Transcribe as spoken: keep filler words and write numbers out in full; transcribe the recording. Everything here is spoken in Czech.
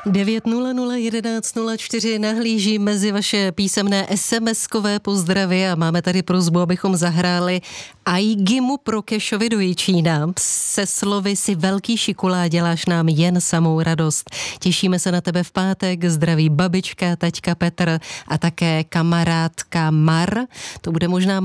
devět nula nula jedenáct nula čtyři nahlíží mezi vaše písemné SMSkové pozdravy a máme tady prosbu, abychom zahráli Aigimu Prokešovi do Jičína se slovy si velký šikulá, děláš nám jen samou radost. Těšíme se na tebe v pátek, zdraví babička, taťka Petr a také kamarádka Mar. To bude možná